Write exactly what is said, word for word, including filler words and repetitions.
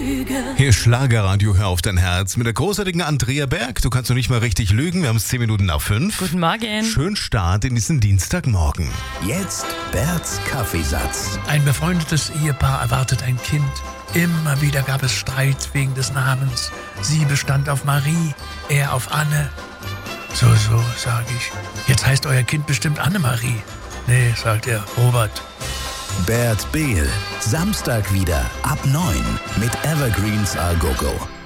Lüge. Hier Schlagerradio, hör auf dein Herz mit der großartigen Andrea Berg. Du kannst doch nicht mal richtig lügen. Wir haben es zehn Minuten nach fünf. Guten Morgen. Schönen Start in diesen Dienstagmorgen. Jetzt Berts Kaffeesatz. Ein befreundetes Ehepaar erwartet ein Kind. Immer wieder gab es Streit wegen des Namens. Sie bestand auf Marie, er auf Anne. So, so, sag ich. Jetzt heißt euer Kind bestimmt Annemarie. Nee, sagt er, Robert. Bert Behl. Samstag wieder ab neun mit Evergreens A Go Go.